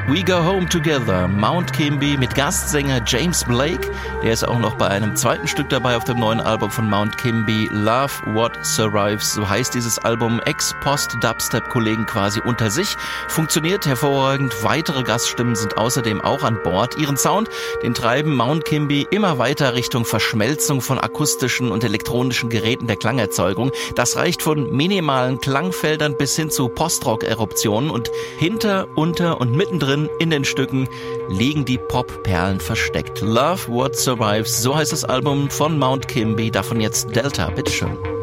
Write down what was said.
We Go Home Together, Mount Kimby mit Gastsänger James Blake. Der ist auch noch bei einem zweiten Stück dabei auf dem neuen Album von Mount Kimby, Love What Survives. So heißt dieses Album, Ex-Post-Dubstep-Kollegen quasi unter sich. Funktioniert hervorragend. Weitere Gaststimmen sind außerdem auch an Bord. Ihren Sound, den treiben Mount Kimby immer weiter Richtung Verschmelzung von akustischen und elektronischen Geräten der Klangerzeugung. Das reicht von minimalen Klangfeldern bis hin zu Postrock-Eruptionen und hinter, unter und mittendrin in den Stücken liegen die Pop-Perlen versteckt. Love What Survives, so heißt das Album von Mount Kimby, davon jetzt Delta, bitteschön.